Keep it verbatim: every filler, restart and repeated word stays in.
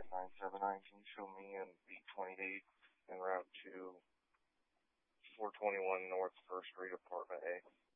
nine seven nine, can you show me and B twenty-eight en route to four twenty-one North First Street, Apartment A?